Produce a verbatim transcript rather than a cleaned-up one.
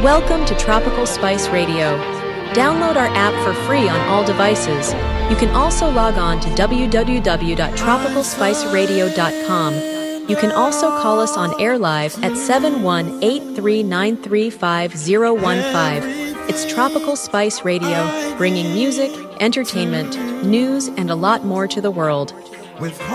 Welcome to Tropical Spice Radio. Download our app for free on all devices. You can also log on to w w w dot tropical spice radio dot com. You can also call us on air live at seven one eight three nine three five zero one five. It's Tropical Spice Radio, bringing music, entertainment, news, and a lot more to the world.